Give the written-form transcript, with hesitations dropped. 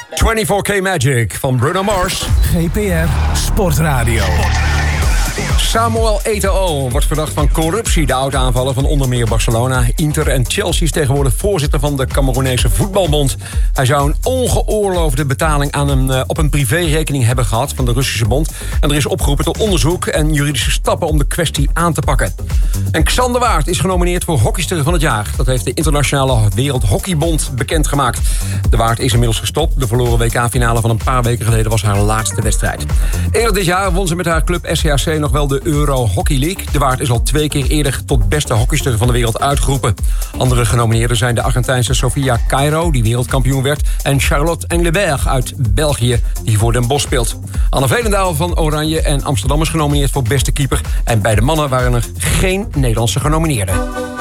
24K Magic van Bruno Mars. GPR Sportradio. Samuel Eto'o wordt verdacht van corruptie. De oud-aanvaller van onder meer Barcelona, Inter en Chelsea is tegenwoordig voorzitter van de Cameroenese Voetbalbond. Hij zou een ongeoorloofde betaling op een privérekening hebben gehad van de Russische bond. En er is opgeroepen tot onderzoek en juridische stappen om de kwestie aan te pakken. En Xander Waard is genomineerd voor Hockeyster van het jaar. Dat heeft de Internationale Wereldhockeybond bekendgemaakt. De Waard is inmiddels gestopt. De verloren WK-finale van een paar weken geleden was haar laatste wedstrijd. Eerder dit jaar won ze met haar club SCAC nog wel de Euro Hockey League. De Waard is al 2 keer eerder tot beste hockeyster van de wereld uitgeroepen. Andere genomineerden zijn de Argentijnse Sofia Cairo, die wereldkampioen werd, en Charlotte Engelbert uit België, die voor Den Bosch speelt. Anne Velendaal van Oranje en Amsterdam is genomineerd voor beste keeper. En bij de mannen waren er geen Nederlandse genomineerden.